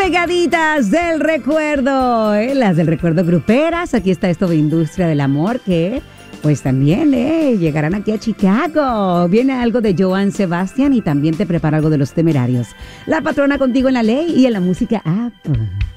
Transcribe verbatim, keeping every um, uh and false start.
Pegaditas del recuerdo, ¿eh? Las del recuerdo gruperas. Aquí está esto de Industria del Amor, que pues también eh, llegarán aquí a Chicago. Viene algo de Joan Sebastián y también te prepara algo de Los Temerarios. La Patrona contigo en la ley y en la música app.